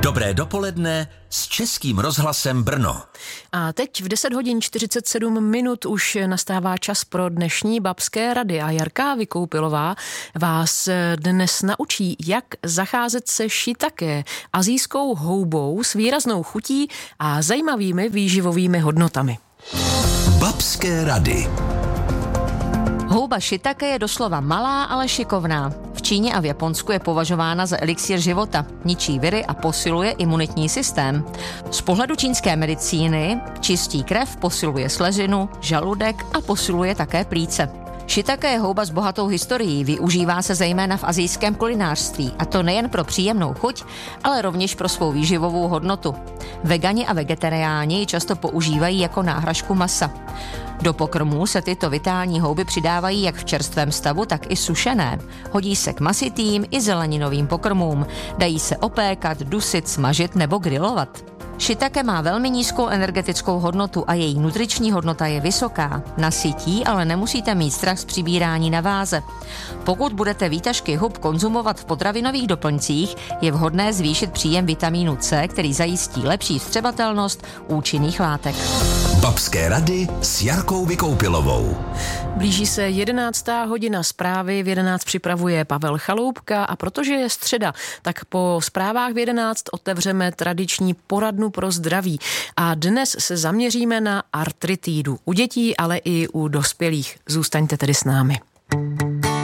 Dobré dopoledne s Českým rozhlasem Brno. A teď v 10 hodin 47 minut už nastává čas pro dnešní babské rady a Jarka Vykoupilová vás dnes naučí, jak zacházet se shiitake, asijskou houbou s výraznou chutí a zajímavými výživovými hodnotami. Babské rady. Houba shiitake je doslova malá, ale šikovná. V Číně a v Japonsku je považována za elixír života, ničí viry a posiluje imunitní systém. Z pohledu čínské medicíny čistí krev, posiluje slezinu, žaludek a posiluje také plíce. Shiitake je houba s bohatou historií, využívá se zejména v asijském kulinářství, a to nejen pro příjemnou chuť, ale rovněž pro svou výživovou hodnotu. Vegani a vegetariáni ji často používají jako náhražku masa. Do pokrmů se tyto vitální houby přidávají jak v čerstvém stavu, tak i sušené. Hodí se k masitým i zeleninovým pokrmům. Dají se opékat, dusit, smažit nebo grilovat. Shiitake má velmi nízkou energetickou hodnotu a její nutriční hodnota je vysoká. Nasytí, ale nemusíte mít strach z přibírání na váze. Pokud budete výtažky hub konzumovat v potravinových doplňcích, je vhodné zvýšit příjem vitamínu C, který zajistí lepší vstřebatelnost účinných látek. Babské rady s Jarkou Vykoupilovou. Blíží se 11. hodina zprávy, v 11 připravuje Pavel Chaloupka a protože je středa, tak po zprávách v 11 otevřeme tradiční poradnu pro zdraví a dnes se zaměříme na artritidu u dětí, ale i u dospělých. Zůstaňte tedy s námi.